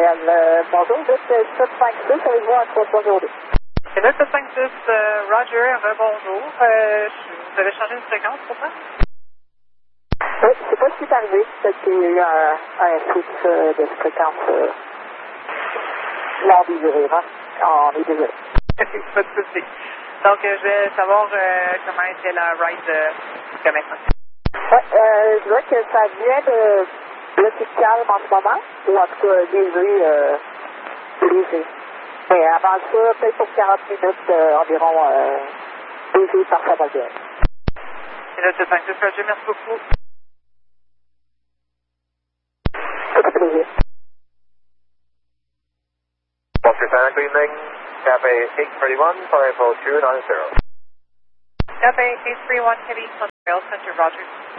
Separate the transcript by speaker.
Speaker 1: Montréal, bonjour, vous êtes 756, avez-vous un 3302?
Speaker 2: C'est là 756, Roger, rebonjour. Vous avez changé une fréquence pour ça?
Speaker 1: Oui, je sais pas ce qui est arrivé, peut-être qu'il y a eu un switch de fréquence non désiré, hein? On est désolé.
Speaker 2: Pas de souci. Donc, je vais savoir comment était la ride jusqu'à maintenant.
Speaker 1: Oui, je dirais que ça vient de plus calme en ce moment, ou en tout cas léger. Mais avant ça, peut-être pour 40 minutes environ, léger par sa bien.
Speaker 2: C'est là 756, Roger, merci beaucoup.
Speaker 1: Tout à plaisir.
Speaker 3: Montreal, good evening. Cafe 831, 50290.
Speaker 2: Cafe 831, Kitty, Montreal Center, Roger.